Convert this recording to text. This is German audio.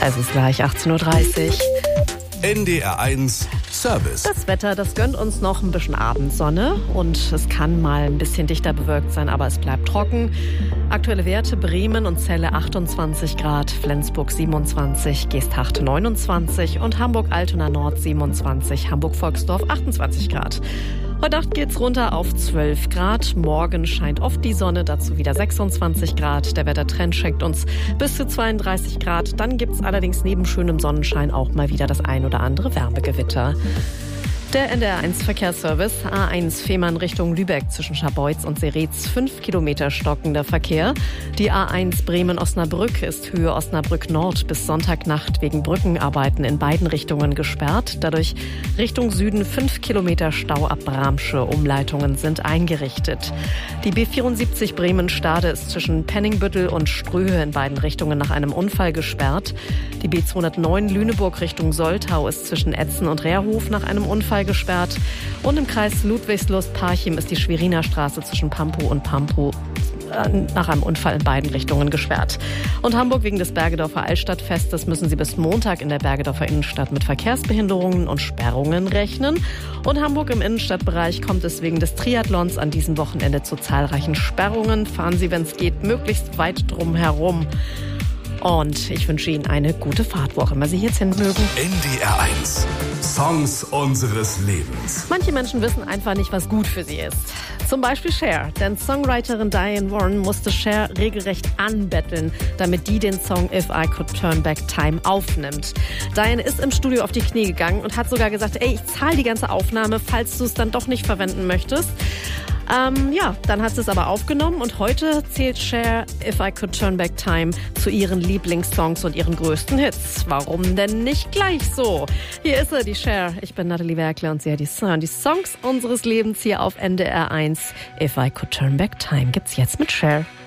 Es ist gleich 18.30 Uhr. NDR1 Service. Das Wetter, das gönnt uns noch ein bisschen Abendsonne und es kann mal ein bisschen dichter bewölkt sein, aber es bleibt trocken. Aktuelle Werte: Bremen und Celle 28 Grad, Flensburg 27, Geesthacht 29 und Hamburg-Altona Nord 27, Hamburg-Volksdorf 28 Grad. Heute Nacht geht's runter auf 12 Grad. Morgen scheint oft die Sonne, dazu wieder 26 Grad. Der Wettertrend schenkt uns bis zu 32 Grad. Dann gibt's allerdings neben schönem Sonnenschein auch mal wieder das ein oder andere Wärmegewitter. Der NDR1 Verkehrsservice: A1 Fehmarn Richtung Lübeck zwischen Scharbeutz und Seretz 5 Kilometer stockender Verkehr. Die A1 Bremen-Osnabrück ist Höhe Osnabrück Nord bis Sonntagnacht wegen Brückenarbeiten in beiden Richtungen gesperrt. Dadurch Richtung Süden 5 Kilometer Stau ab Bramsche. Umleitungen sind eingerichtet. Die B74 Bremen-Stade ist zwischen Penningbüttel und Ströhe in beiden Richtungen nach einem Unfall gesperrt. Die B209 Lüneburg Richtung Soltau ist zwischen Etzen und Rehrhof nach einem Unfall gesperrt. Und im Kreis Ludwigslust-Parchim ist die Schweriner Straße zwischen Pampow und Pampow nach einem Unfall in beiden Richtungen gesperrt. Und Hamburg: wegen des Bergedorfer Altstadtfestes müssen Sie bis Montag in der Bergedorfer Innenstadt mit Verkehrsbehinderungen und Sperrungen rechnen. Und Hamburg im Innenstadtbereich kommt es wegen des Triathlons an diesem Wochenende zu zahlreichen Sperrungen. Fahren Sie, wenn es geht, möglichst weit drum herum. Und ich wünsche Ihnen eine gute Fahrt, wo auch immer Sie jetzt hin mögen. NDR1 Songs unseres Lebens. Manche Menschen wissen einfach nicht, was gut für sie ist. Zum Beispiel Cher. Denn Songwriterin Diane Warren musste Cher regelrecht anbetteln, damit die den Song If I Could Turn Back Time aufnimmt. Diane ist im Studio auf die Knie gegangen und hat sogar gesagt, ey, ich zahle die ganze Aufnahme, falls du es dann doch nicht verwenden möchtest. Dann hat sie es aber aufgenommen und heute zählt Cher If I Could Turn Back Time zu ihren Lieblingssongs und ihren größten Hits. Warum denn nicht gleich so? Hier ist sie, die Cher. Ich bin Nathalie Werkle und Sie hören die Songs unseres Lebens hier auf NDR1. If I Could Turn Back Time gibt's jetzt mit Cher.